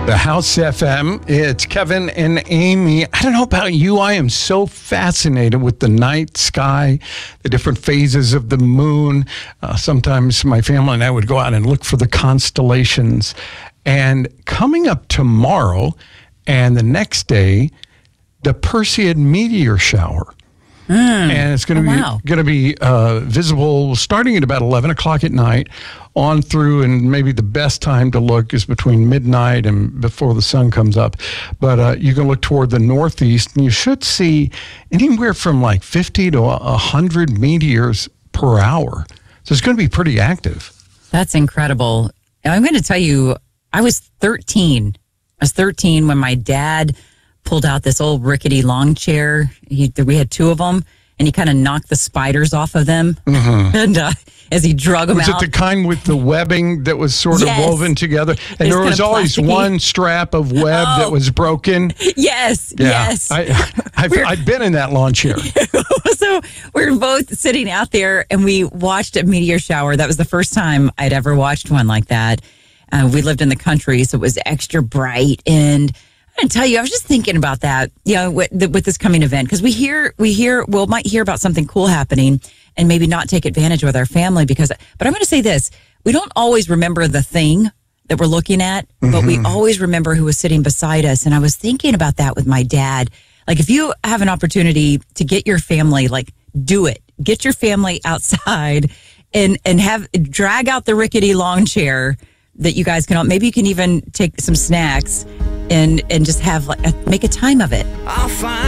The House FM. It's Kevin and Amy. I don't know about you. I am so fascinated with the night sky, the different phases of the moon. Sometimes my family and I would go out and look for the constellations. And coming up tomorrow and the next day, the Perseid meteor shower. And it's going to be visible starting at about 11 o'clock at night on through, and maybe the best time to look is between midnight and before the sun comes up. But you can look toward the northeast, and you should see anywhere from like 50 to 100 meteors per hour. So it's going to be pretty active. That's incredible. I'm going to tell you, I was 13. I was 13 when my dad pulled out this old rickety lawn chair. We had two of them, and he kind of knocked the spiders off of them. Mm-hmm. And as he drug them out. Was it the kind with the webbing that was sort of woven together? And there was always one strap of web that was broken. Yes, yes. I've been in that lawn chair. So we were both sitting out there, and we watched a meteor shower. That was the first time I'd ever watched one like that. We lived in the country, so it was extra bright. And I tell you, I was just thinking about that, with this coming event, because we might hear about something cool happening and maybe not take advantage with our family but I'm going to say this, we don't always remember the thing that we're looking at, but we always remember who was sitting beside us. And I was thinking about that with my dad. Like, if you have an opportunity to get your family, do it. Get your family outside and drag out the rickety lawn chair that you guys can, maybe you can even take some snacks and just have make a time of it. I'll find